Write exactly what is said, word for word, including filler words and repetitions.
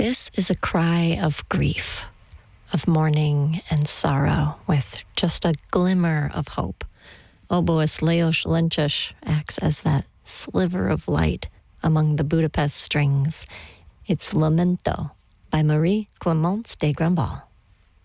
This is a cry of grief, of mourning and sorrow, with just a glimmer of hope. Oboist Leos Lynchish acts as that sliver of light among the Budapest strings. It's Lamento by Marie Clémence de Grandval.